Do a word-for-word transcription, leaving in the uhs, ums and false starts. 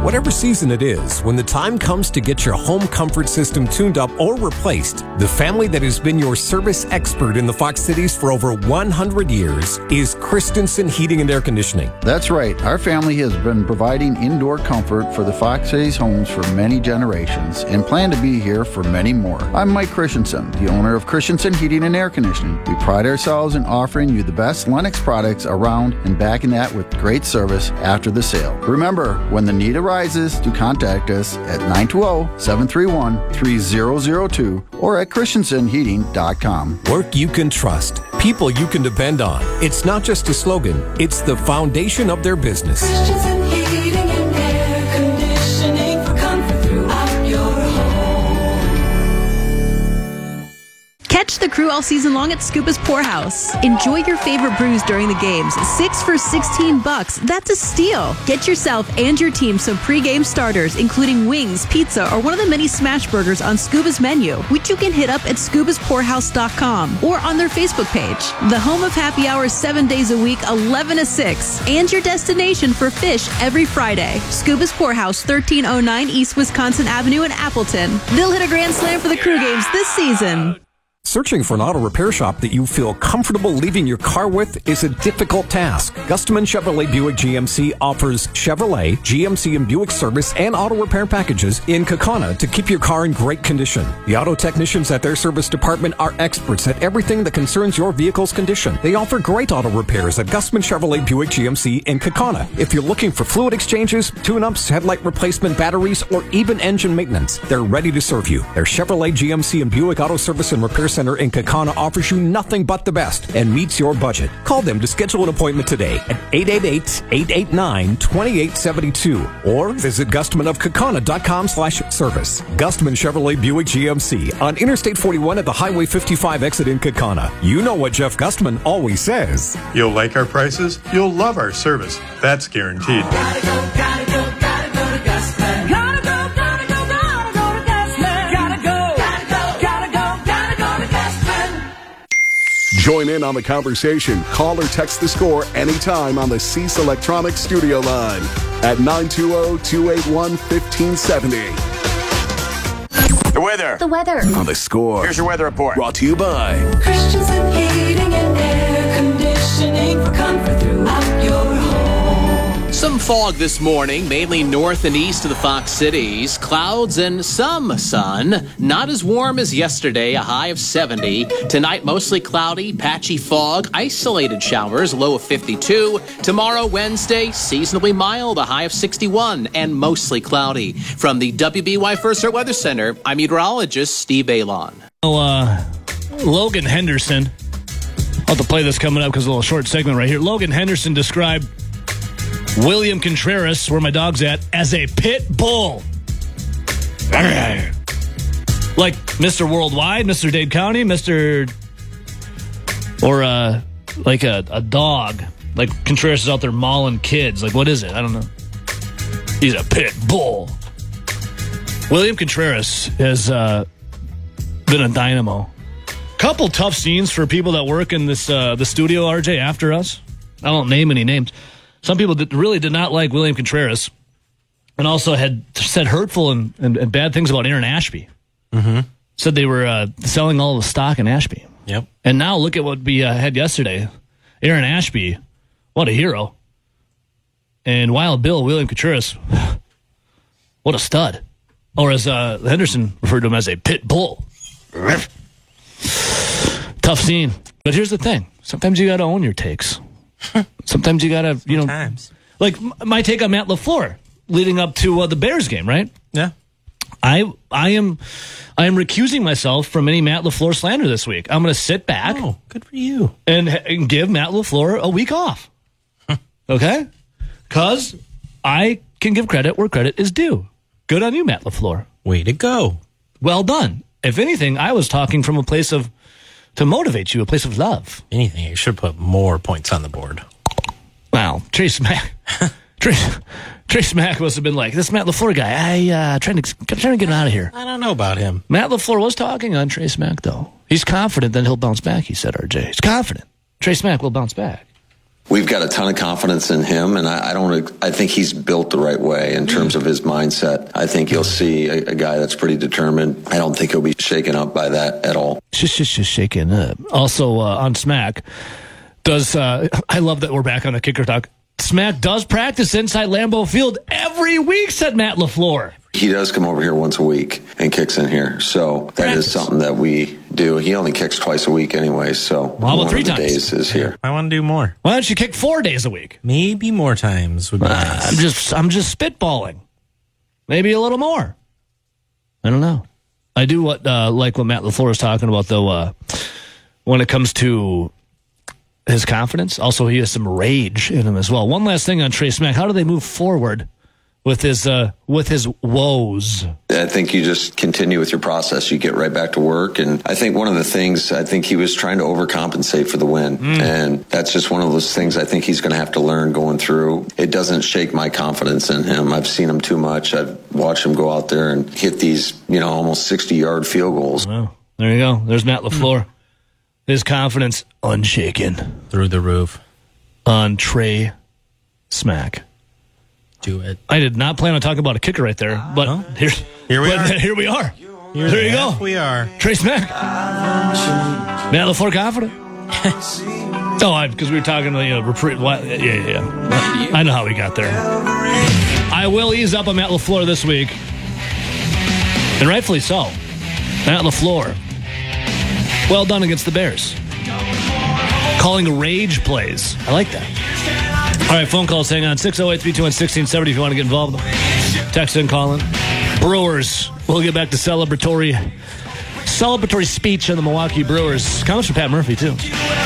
Whatever season it is, when the time comes to get your home comfort system tuned up or replaced, the family that has been your service expert in the Fox Cities for over one hundred years is Christensen Heating and Air Conditioning. That's right. Our family has been providing indoor comfort for the Fox Cities homes for many generations and plan to be here for many more. I'm Mike Christensen, the owner of Christensen Heating and Air Conditioning. We pride ourselves in offering you the best Lennox products around and backing that with great service after the sale. Remember, when the need arises, to contact us at nine two zero, seven three one, three zero zero two or at christensen heating dot com. Work you can trust. People you can depend on. It's not just a slogan. It's the foundation of their business. Christensen Heating and Air Conditioning for comfort throughout your home. Catch the crew all season long at Scuba's Pour House. Enjoy your favorite brews during the games. Six for sixteen bucks. That's a steal. Get yourself and your team some pre-game starters, including wings, pizza, or one of the many smash burgers on Scuba's menu, which you can hit up at scubas pour house dot com or on their Facebook page. The home of happy hours seven days a week, eleven to six, and your destination for fish every Friday. Scuba's Pour House, thirteen oh nine East Wisconsin Avenue in Appleton. They'll hit a grand slam for the crew games this season. Searching for an auto repair shop that you feel comfortable leaving your car with is a difficult task. Gustman Chevrolet Buick G M C offers Chevrolet, G M C, and Buick service and auto repair packages in Kaukauna to keep your car in great condition. The auto technicians at their service department are experts at everything that concerns your vehicle's condition. They offer great auto repairs at Gustman Chevrolet Buick G M C in Kaukauna. If you're looking for fluid exchanges, tune-ups, headlight replacement, batteries, or even engine maintenance, they're ready to serve you. Their Chevrolet, G M C, and Buick Auto Service and Repair Center in Kaukauna offers you nothing but the best and meets your budget. Call them to schedule an appointment today at eight eight eight, eight eight nine, two eight seven two or visit gustman of kaukauna dot com slash service. Gustman Chevrolet Buick G M C on Interstate forty-one at the Highway fifty-five exit in Kaukauna. You know what Jeff Gustman always says. You'll like our prices. You'll love our service. That's guaranteed. Gotta go, gotta go, gotta go to Gustman. Gotta go, gotta go, gotta go to Gustman. Gotta go, gotta go, gotta go, gotta go to Gustman. Join in on the conversation. Call or text the score anytime on the Cease Electronics studio line at nine two zero, two eight one, one five seven zero. The weather. The weather. On the score. Here's your weather report. Brought to you by Christensen Heating and Air Conditioning for comfort throughout your home. Some fog this morning, mainly north and east of the Fox Cities. Clouds and some sun. Not as warm as yesterday, a high of seventy. Tonight, mostly cloudy, patchy fog, isolated showers, low of fifty-two. Tomorrow, Wednesday, seasonably mild, a high of sixty-one, and mostly cloudy. From the W B Y First Alert Weather Center, I'm meteorologist Steve Alon. Oh, uh, Logan Henderson. I'll have to play this coming up because a little short segment right here. Logan Henderson described William Contreras, where my dog's at, as a pit bull. Like Mister Worldwide, Mister Dade County, Mister Or uh, like a, a dog. Like Contreras is out there mauling kids. Like, what is it? I don't know. He's a pit bull. William Contreras has uh, been a dynamo. Couple tough scenes for people that work in this uh, the studio, R J, after us. I won't name any names. Some people did, really did not like William Contreras and also had said hurtful and, and, and bad things about Aaron Ashby. Mm-hmm. Said they were uh, selling all the stock in Ashby. Yep. And now look at what we uh, had yesterday. Aaron Ashby, what a hero. And Wild Bill, William Contreras, what a stud. Or as uh, Henderson referred to him as a pit bull. Tough scene. But here's the thing. Sometimes you got to own your takes. Sometimes you got to, you know. Sometimes. Like my take on Matt LaFleur leading up to uh, the Bears game, right? Yeah. I I am I am recusing myself from any Matt LaFleur slander this week. I'm going to sit back. Oh, good for you. And, and give Matt LaFleur a week off. Okay? Because I can give credit where credit is due. Good on you, Matt LaFleur. Way to go. Well done. If anything, I was talking from a place of, to motivate you, a place of love. Anything, you should put more points on the board. Wow. Trace Mack. Trace, Trace Mack must have been like, this Matt LaFleur guy, I uh, trying to trying to get him out of here. I don't know about him. Matt LaFleur was talking on Trace Mack, though. He's confident that he'll bounce back, he said, R J. He's confident. Trace Mack will bounce back. We've got a ton of confidence in him, and I, I don't. I think he's built the right way in terms of his mindset. I think you'll see a, a guy that's pretty determined. I don't think he'll be shaken up by that at all. Just, just, just shaken up. Also uh, on Smack, does uh, I love that we're back on the kicker talk. Smack does practice inside Lambeau Field every week, said Matt LaFleur. He does come over here once a week and kicks in here, so that practice is something that we do. He only kicks twice a week anyway, so well, one three of the times? days is here. I want to do more. Why don't you kick four days a week? Maybe more times would be uh, nice. I'm just, I'm just spitballing. Maybe a little more. I don't know. I do what uh, like what Matt LaFleur is talking about, though, uh, when it comes to his confidence. Also, he has some rage in him as well. One last thing on Trey Smack. How do they move forward with his uh, with his woes? I think you just continue with your process. You get right back to work. And I think one of the things, I think he was trying to overcompensate for the win. Mm. And that's just one of those things I think he's going to have to learn going through. It doesn't shake my confidence in him. I've seen him too much. I've watched him go out there and hit these, you know, almost sixty-yard field goals. Well, there you go. There's Matt LaFleur. Mm. His confidence unshaken. Through the roof. On Trey Smack. Do it. I did not plan on talking about a kicker right there, but oh. here, here we but are. Here we are. Here there you go. We are. Trey Smack. Matt LaFleur confident? Oh, because we were talking about, you know, repre- what? Yeah, yeah, yeah. I know how we got there. I will ease up on Matt LaFleur this week. And rightfully so. Matt LaFleur. Well done against the Bears. Calling rage plays. I like that. All right, phone calls. Hang on. six oh eight, three two one, one six seven zero if you want to get involved. Text in, call in. Brewers. We'll get back to celebratory celebratory speech on the Milwaukee Brewers. Comments from Pat Murphy, too.